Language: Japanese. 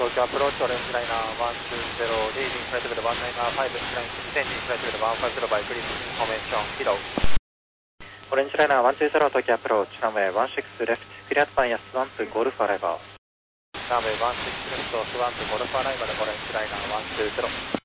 東京アプローチオレンジライナー120、リーディングフライトビル195、20フライトビル150バイクリーズインフォメーション、ヒロー。オレンジライナー120、東京アプローチ、ランウェイ16レフト、クリアとバイアス1とゴルフアライバー。ランウェイ16レフト、1とゴルフアライバーでオレンジライナー120。